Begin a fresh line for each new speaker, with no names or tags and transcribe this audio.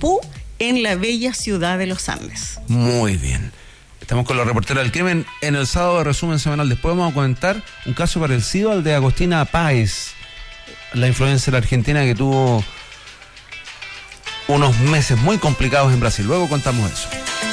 Maipú, en la bella ciudad de los Andes.
Muy bien. Estamos con los reporteros del crimen en el sábado de resumen semanal. Después vamos a comentar un caso parecido al de Agostina Páez, la influencer argentina que tuvo unos meses muy complicados en Brasil. Luego contamos eso.